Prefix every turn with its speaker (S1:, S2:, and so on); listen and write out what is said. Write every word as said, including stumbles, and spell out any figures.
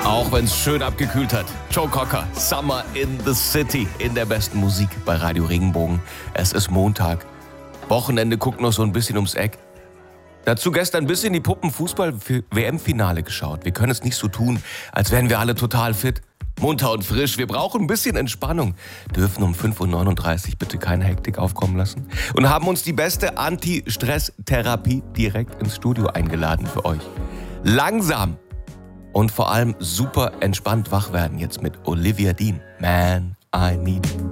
S1: Auch wenn es schön abgekühlt hat. Joe Cocker, Summer in the City, in der besten Musik bei Radio Regenbogen. Es ist Montag. Wochenende guckt noch so ein bisschen ums Eck. Dazu gestern ein bisschen die Puppen-Fußball-W M-Finale geschaut. Wir können es nicht so tun, als wären wir alle total fit. Munter und frisch. Wir brauchen ein bisschen Entspannung. Dürfen um fünf Uhr neununddreißig bitte keine Hektik aufkommen lassen. Und haben uns die beste Anti-Stress-Therapie direkt ins Studio eingeladen für euch. Langsam und vor allem super entspannt wach werden jetzt mit Olivia Dean. Man, I need